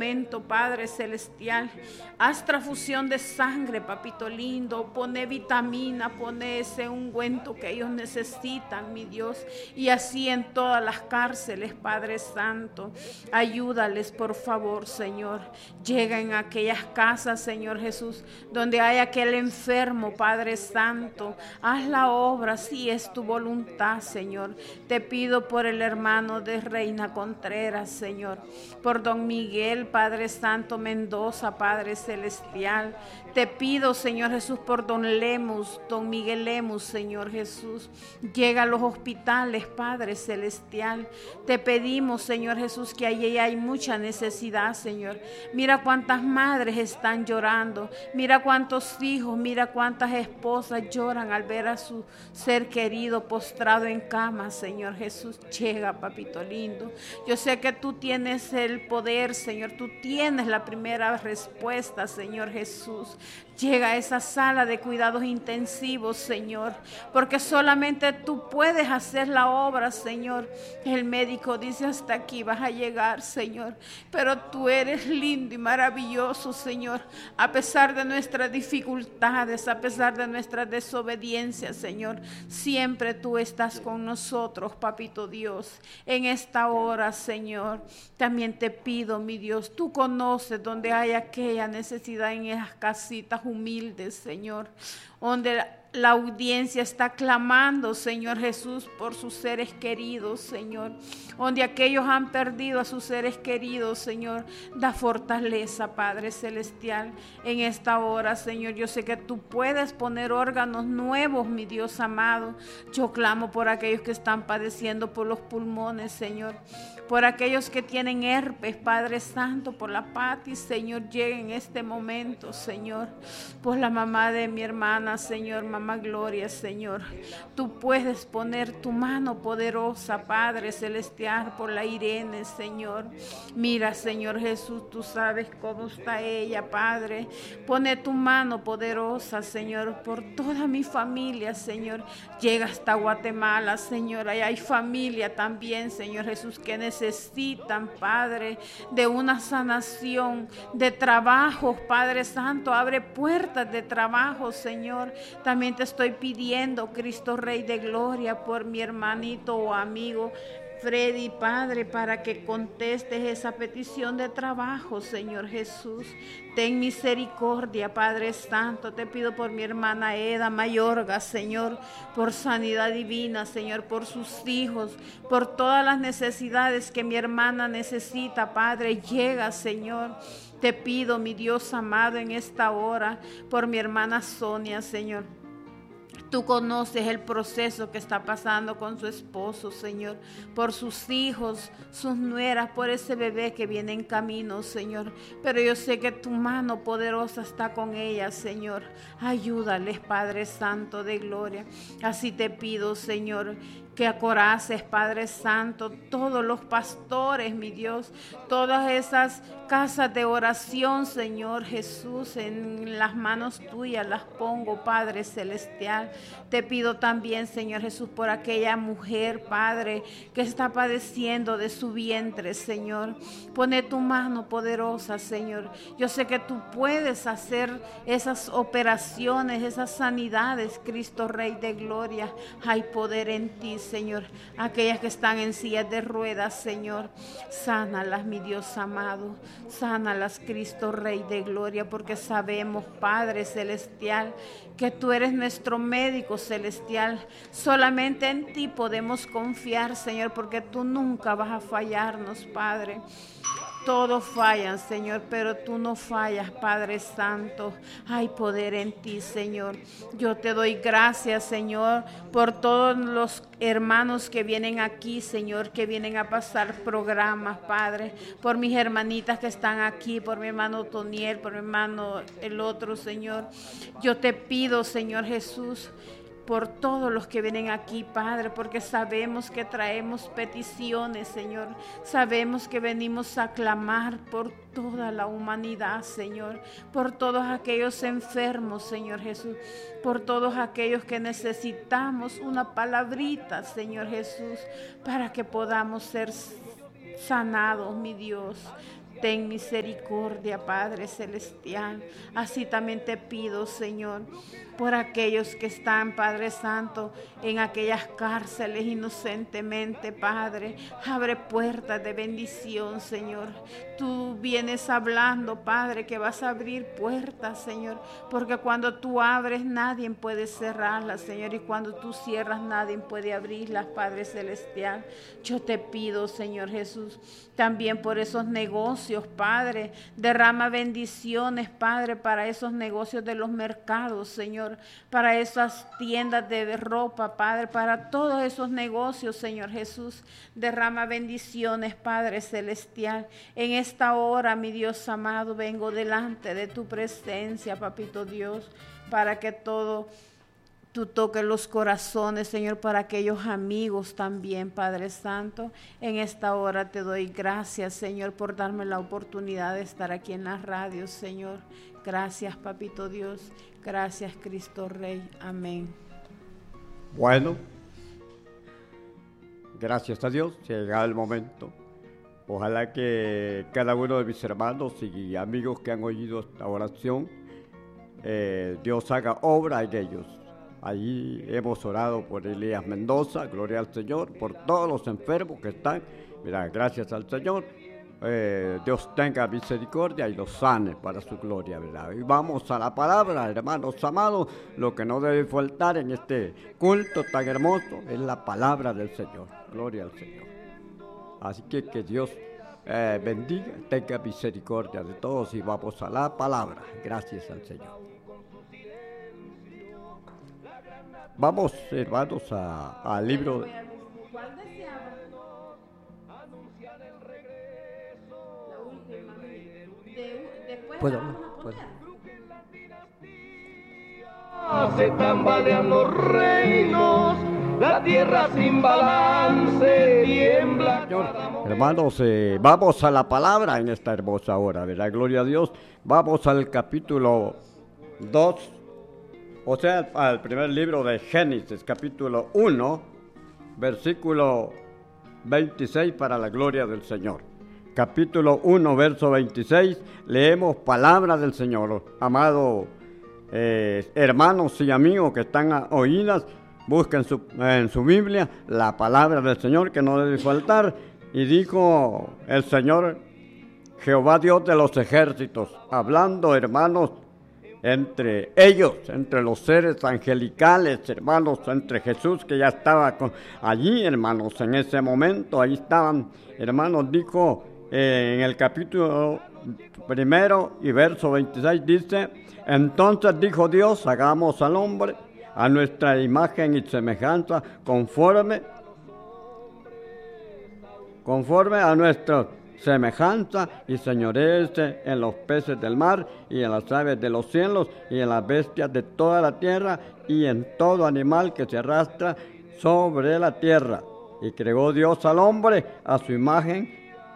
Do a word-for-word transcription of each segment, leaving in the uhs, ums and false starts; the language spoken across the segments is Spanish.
momento, Padre celestial. Haz transfusión de sangre, papito lindo. Pone vitamina, pone ese ungüento que ellos necesitan, mi Dios. Y así en todas las cárceles, Padre Santo. Ayúdales, por favor, Señor. Llega en aquellas casas, Señor Jesús, donde hay aquel enfermo, Padre Santo. Haz la obra, si es tu voluntad, Señor. Te pido por el hermano de Reina Contreras, Señor. Por don Miguel, Padre Santo Mendoza, Padre Celestial. Te pido, Señor Jesús, por don Lemus, don Miguel Lemus, Señor Jesús. Llega a los hospitales, Padre Celestial. Te pedimos, Señor Jesús, que allí hay mucha necesidad, Señor. Mira cuántas madres están llorando. Mira cuántos hijos, mira cuántas esposas lloran al ver a su ser querido postrado en cama, Señor Jesús. Llega, papito lindo. Yo sé que tú tienes el poder, Señor. Tú tienes la primera respuesta, Señor Jesús. Llega a esa sala de cuidados intensivos, Señor, porque solamente tú puedes hacer la obra, Señor. El médico dice: hasta aquí vas a llegar, Señor, pero tú eres lindo y maravilloso, Señor. A pesar de nuestras dificultades, a pesar de nuestra desobediencia, Señor, siempre tú estás con nosotros, papito Dios. En esta hora, Señor, también te pido, mi Dios, tú conoces donde hay aquella necesidad en esas casitas humildes, Señor, donde la audiencia está clamando, Señor Jesús, por sus seres queridos, Señor, donde aquellos han perdido a sus seres queridos, Señor. Da fortaleza, Padre Celestial, en esta hora, Señor. Yo sé que tú puedes poner órganos nuevos, mi Dios amado. Yo clamo por aquellos que están padeciendo por los pulmones, Señor, por aquellos que tienen herpes, Padre Santo, por la patis, Señor. Llegue en este momento, Señor, por la mamá de mi hermana, Señor, mamá Gloria, Señor. Tú puedes poner tu mano poderosa, Padre Celestial, por la Irene, Señor. Mira, Señor Jesús, tú sabes cómo está ella, Padre. Pone tu mano poderosa, Señor, por toda mi familia, Señor. Llega hasta Guatemala, Señor. Ahí hay familia también, Señor Jesús, que necesitan, Padre, de una sanación, de trabajos, Padre Santo. Abre puertas de trabajo, Señor. También te estoy pidiendo, Cristo Rey de Gloria, por mi hermanito o amigo Freddy, Padre, para que contestes esa petición de trabajo, Señor Jesús. Ten misericordia, Padre Santo. Te pido por mi hermana Eda Mayorga, Señor, por sanidad divina, Señor, por sus hijos, por todas las necesidades que mi hermana necesita, Padre. Llega, Señor. Te pido, mi Dios amado, en esta hora, por mi hermana Sonia, Señor. Tú conoces el proceso que está pasando con su esposo, Señor, por sus hijos, sus nueras, por ese bebé que viene en camino, Señor. Pero yo sé que tu mano poderosa está con ella, Señor. Ayúdales, Padre Santo de Gloria. Así te pido, Señor, que acoraces, Padre Santo, todos los pastores, mi Dios, todas esas casas de oración, Señor Jesús, en las manos tuyas las pongo, Padre Celestial. Te pido también, Señor Jesús, por aquella mujer, Padre, que está padeciendo de su vientre, Señor. Pone tu mano poderosa, Señor. Yo sé que tú puedes hacer esas operaciones, esas sanidades, Cristo Rey de Gloria. Hay poder en ti, Señor. Aquellas que están en sillas de ruedas, Señor, sánalas, mi Dios amado. Sánalas, Cristo Rey de Gloria, porque sabemos, Padre Celestial, que tú eres nuestro médico celestial. Solamente en ti podemos confiar, Señor, porque tú nunca vas a fallarnos, Padre. Todos fallan, Señor, pero tú no fallas, Padre Santo. Hay poder en ti, Señor. Yo te doy gracias, Señor, por todos los hermanos que vienen aquí, Señor, que vienen a pasar programas, Padre. Por mis hermanitas que están aquí, por mi hermano Toniel, por mi hermano el otro, Señor. Yo te pido, Señor Jesús, por todos los que vienen aquí, Padre, porque sabemos que traemos peticiones, Señor. Sabemos que venimos a clamar por toda la humanidad, Señor, por todos aquellos enfermos, Señor Jesús, por todos aquellos que necesitamos una palabrita, Señor Jesús, para que podamos ser sanados, mi Dios. ten misericordia, Padre celestial. Así también te pido, Señor, por aquellos que están, Padre Santo, en aquellas cárceles inocentemente, Padre. Abre puertas de bendición, Señor. Tú vienes hablando, Padre, que vas a abrir puertas, Señor, porque cuando tú abres nadie puede cerrarlas, Señor, y cuando tú cierras nadie puede abrirlas, Padre celestial. Yo te pido, Señor Jesús, también por esos negocios, Padre, derrama bendiciones, Padre, para esos negocios de los mercados, Señor, para esas tiendas de ropa, Padre, para todos esos negocios, Señor Jesús, derrama bendiciones, Padre celestial. En esta hora, mi Dios amado, vengo delante de tu presencia, Papito Dios, para que todo tú toques los corazones, Señor, para aquellos amigos también, Padre Santo. En esta hora te doy gracias, Señor, por darme la oportunidad de estar aquí en la radio, Señor. Gracias, Papito Dios. Gracias, Cristo Rey. Amén. Bueno, gracias a Dios, se ha llegado el momento. Ojalá que cada uno de mis hermanos y amigos que han oído esta oración, eh, Dios haga obra en ellos. Allí hemos orado por Elías Mendoza, gloria al Señor, por todos los enfermos que están. Mira, gracias al Señor, eh, Dios tenga misericordia y los sane para su gloria, ¿verdad? Y vamos a la palabra, hermanos amados. Lo que no debe faltar en este culto tan hermoso es la palabra del Señor, gloria al Señor. Así que que Dios eh, bendiga, tenga misericordia de todos y vamos a la palabra. Gracias al Señor. Vamos, hermanos, al libro de... ¿Cuál deseaba? La última. De, después ¿Puedo? la vamos a ¿Puedo? poner. Se tambalean los reinos, la tierra sin balance tiembla. Señor, hermanos, eh, vamos a la palabra en esta hermosa hora, ¿verdad? Gloria a Dios. Vamos al capítulo dos. O sea, al primer libro de Génesis, capítulo uno, versículo veintiséis, para la gloria del Señor. Capítulo uno, verso veintiséis, leemos palabra del Señor. Amado eh, hermanos y amigos que están a oídas, busquen su, en su Biblia la palabra del Señor que no debe faltar. Y dijo el Señor, Jehová Dios de los ejércitos, hablando, hermanos, entre ellos, entre los seres angelicales, hermanos, entre Jesús que ya estaba con, allí, hermanos, en ese momento, ahí estaban, hermanos, dijo eh, en el capítulo primero y verso veintiséis, dice, entonces dijo Dios, hagamos al hombre a nuestra imagen y semejanza, conforme, conforme a nuestra semejanza, y señoreese en los peces del mar, y en las aves de los cielos, y en las bestias de toda la tierra, y en todo animal que se arrastra sobre la tierra. Y creó Dios al hombre a su imagen,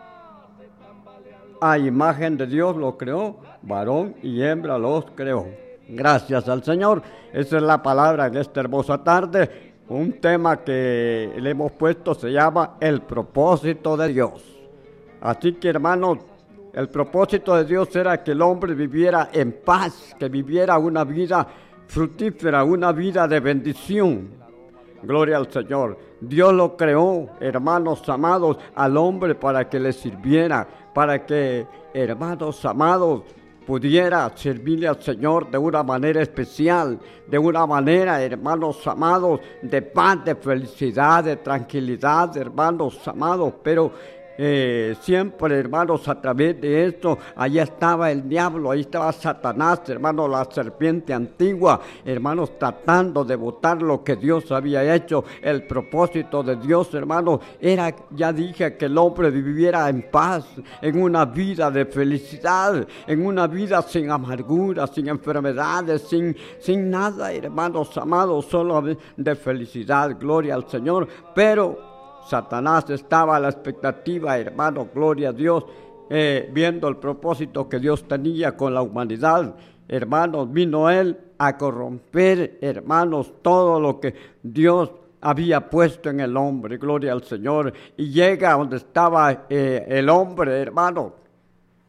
a imagen de Dios lo creó, varón y hembra los creó. Gracias al Señor. Esa es la palabra en esta hermosa tarde. Un tema que le hemos puesto se llama el propósito de Dios. Así que, hermanos, el propósito de Dios era que el hombre viviera en paz, que viviera una vida fructífera, una vida de bendición. Gloria al Señor. Dios lo creó, hermanos amados, al hombre para que le sirviera, para que, hermanos amados, pudiera servirle al Señor de una manera especial, de una manera, hermanos amados, de paz, de felicidad, de tranquilidad, hermanos amados, pero Eh, siempre, hermanos, a través de esto, allá estaba el diablo, ahí estaba Satanás, hermanos, la serpiente antigua, hermanos, tratando de botar lo que Dios había hecho. El propósito de Dios, hermanos, era, ya dije, que el hombre viviera en paz, en una vida de felicidad, en una vida sin amargura, sin enfermedades, sin, sin nada, hermanos amados, solo de felicidad, gloria al Señor. Pero Satanás estaba a la expectativa, hermano, gloria a Dios, eh, viendo el propósito que Dios tenía con la humanidad. Hermanos, vino él a corromper, hermanos, todo lo que Dios había puesto en el hombre, gloria al Señor. Y llega donde estaba eh, el hombre, hermano,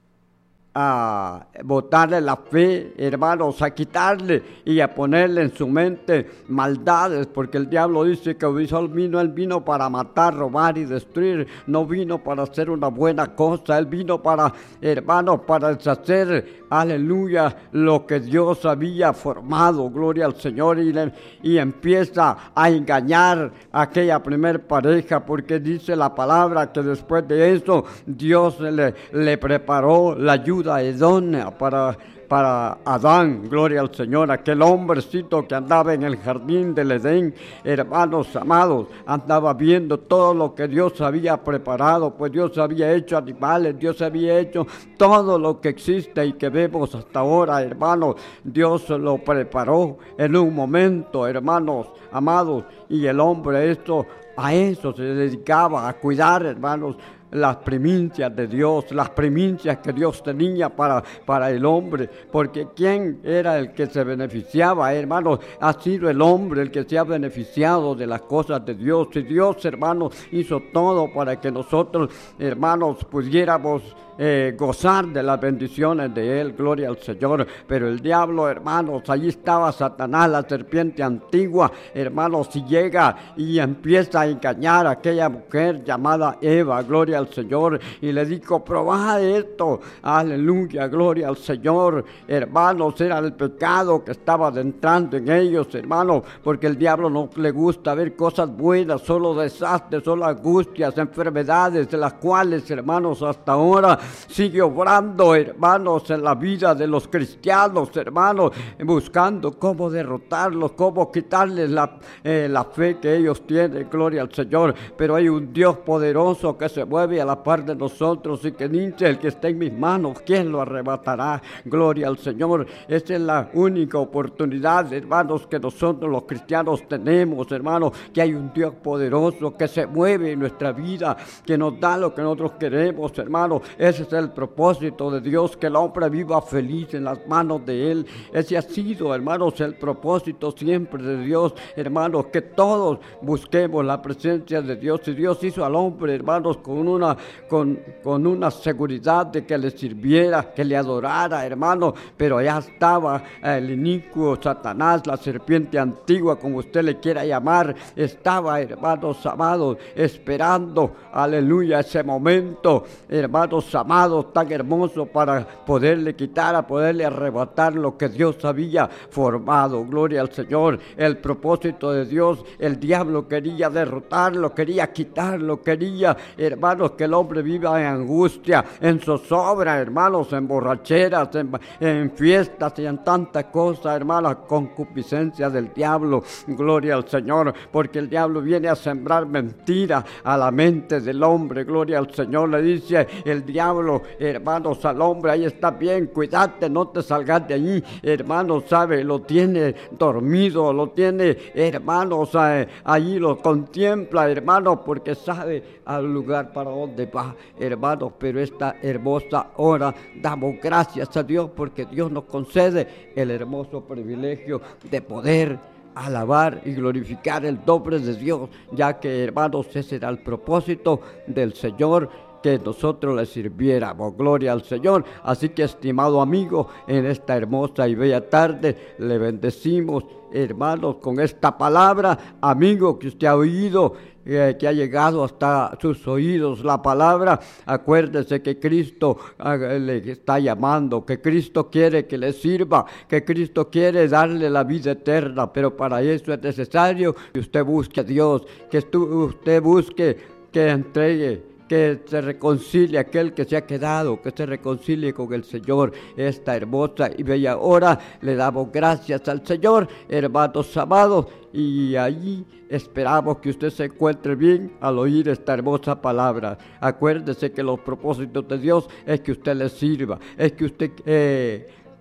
a botarle la fe, hermanos, a quitarle y a ponerle en su mente maldades, porque el diablo dice que vino, él vino para matar, robar y destruir, no vino para hacer una buena cosa, él vino para, hermanos, para deshacer, aleluya, lo que Dios había formado, gloria al Señor, y, le, y empieza a engañar a aquella primer pareja, porque dice la palabra que después de eso Dios le, le preparó la ayuda idónea para, para Adán, gloria al Señor, aquel hombrecito que andaba en el jardín del Edén, hermanos amados, andaba viendo todo lo que Dios había preparado, pues Dios había hecho animales, Dios había hecho todo lo que existe y que vemos hasta ahora, hermanos, Dios lo preparó en un momento, hermanos amados, y el hombre esto, a eso se dedicaba, a cuidar, hermanos, las primicias de Dios, las primicias que Dios tenía para, para el hombre, porque ¿quién era el que se beneficiaba, hermanos? Ha sido el hombre el que se ha beneficiado de las cosas de Dios, y Dios, hermanos, hizo todo para que nosotros, hermanos, pudiéramos Eh, gozar de las bendiciones de Él, gloria al Señor, pero el diablo, hermanos, allí estaba Satanás, la serpiente antigua, hermanos, y llega y empieza a engañar a aquella mujer llamada Eva, gloria al Señor, y le dijo, probad esto, aleluya, gloria al Señor, hermanos, era el pecado que estaba adentrando en ellos, hermanos, porque el diablo no le gusta ver cosas buenas, solo desastres, solo angustias, enfermedades, de las cuales, hermanos, hasta ahora sigue obrando, hermanos, en la vida de los cristianos, hermanos, buscando cómo derrotarlos, cómo quitarles la, eh, la fe que ellos tienen, gloria al Señor, pero hay un Dios poderoso que se mueve a la par de nosotros y que dice, el que está en mis manos, ¿quién lo arrebatará? Gloria al Señor. Esa es la única oportunidad, hermanos, que nosotros los cristianos tenemos, hermanos, que hay un Dios poderoso que se mueve en nuestra vida, que nos da lo que nosotros queremos, hermanos. Ese es el propósito de Dios, que el hombre viva feliz en las manos de Él. Ese ha sido, hermanos, el propósito siempre de Dios, hermanos, que todos busquemos la presencia de Dios. Y Dios hizo al hombre, hermanos, con una, con, con una seguridad de que le sirviera, que le adorara, hermanos, pero allá estaba el inicuo Satanás, la serpiente antigua, como usted le quiera llamar, estaba, hermanos amados, esperando, aleluya, ese momento, hermanos amados, tan hermoso para poderle quitar, a poderle arrebatar lo que Dios había formado. Gloria al Señor. El propósito de Dios, el diablo quería derrotarlo, quería quitarlo, quería, hermanos, que el hombre viva en angustia, en zozobra, hermanos, en borracheras, en, en fiestas y en tantas cosas, hermanos, concupiscencia del diablo. Gloria al Señor, porque el diablo viene a sembrar mentira a la mente del hombre. Gloria al Señor. Le dice el diablo, hermanos, al hombre, ahí está bien, cuídate, no te salgas de allí, hermanos, sabe, lo tiene dormido, lo tiene, hermanos, eh, allí lo contempla, hermanos, porque sabe al lugar para donde va, hermanos, pero esta hermosa hora damos gracias a Dios, porque Dios nos concede el hermoso privilegio de poder alabar y glorificar el nombre de Dios, ya que, hermanos, ese era el propósito del Señor, que nosotros le sirviéramos. Gloria al Señor. Así que, estimado amigo, en esta hermosa y bella tarde le bendecimos, hermanos, con esta palabra, amigo, que usted ha oído, eh, que ha llegado hasta sus oídos la palabra. Acuérdese que Cristo eh, le está llamando, que Cristo quiere que le sirva, que Cristo quiere darle la vida eterna, pero para eso es necesario que usted busque a Dios, que usted busque, que entregue, que se reconcilie aquel que se ha quedado, que se reconcilie con el Señor. Esta hermosa y bella hora le damos gracias al Señor, hermanos amados, y allí esperamos que usted se encuentre bien al oír esta hermosa palabra. Acuérdese que los propósitos de Dios es que usted le sirva, es que usted eh,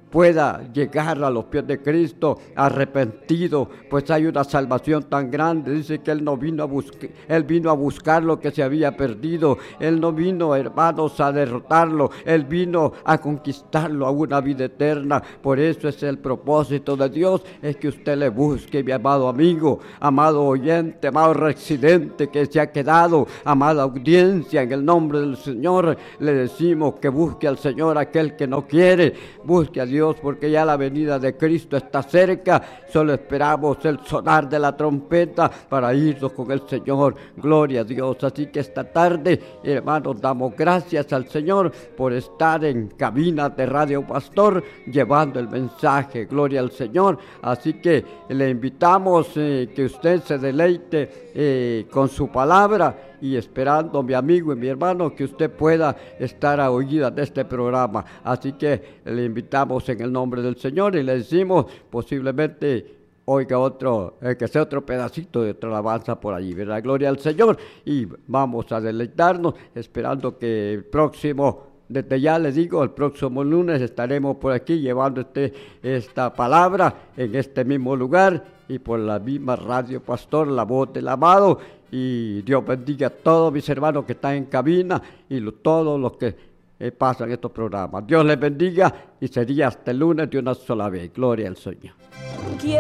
pueda llegar a los pies de Cristo arrepentido, pues hay una salvación tan grande. Dice que Él no vino a buscar, Él vino a buscar lo que se había perdido. Él no vino, hermanos, a derrotarlo, Él vino a conquistarlo a una vida eterna. Por eso es el propósito de Dios, es que usted le busque, mi amado amigo, amado oyente, amado residente que se ha quedado, amada audiencia, en el nombre del Señor le decimos que busque al Señor aquel que no quiere, busque a Dios. Dios, porque ya la venida de Cristo está cerca. Solo esperamos el sonar de la trompeta para irnos con el Señor. Gloria a Dios. Así que esta tarde, hermanos, damos gracias al Señor por estar en cabina de Radio Pastor llevando el mensaje. Gloria al Señor. Así que le invitamos eh, que usted se deleite eh, con su palabra, y esperando, mi amigo y mi hermano, que usted pueda estar a oídas de este programa. Así que le invitamos en el nombre del Señor y le decimos, posiblemente oiga otro, eh, que sea otro pedacito de otra alabanza por allí, ¿verdad? Gloria al Señor. Y vamos a deleitarnos, esperando que el próximo, desde ya les digo, el próximo lunes estaremos por aquí llevando este, esta palabra en este mismo lugar y por la misma Radio Pastor, la voz del amado. Y Dios bendiga a todos mis hermanos que están en cabina y lo, todos los que eh, pasan estos programas. Dios les bendiga y sería hasta el lunes de una sola vez. Gloria al Señor.